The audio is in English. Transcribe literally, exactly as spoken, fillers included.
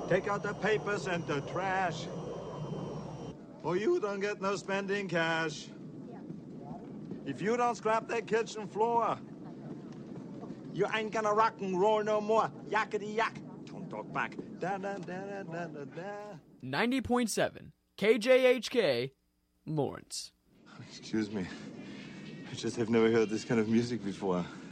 Take out the papers and the trash. Or you don't get no spending cash. If you don't scrap that kitchen floor, you ain't gonna rock and roll no more. Yakety yak. Don't talk back. Da da da da da da. ninety point seven K J H K, Lawrence. Excuse me. I just have never heard this kind of music before.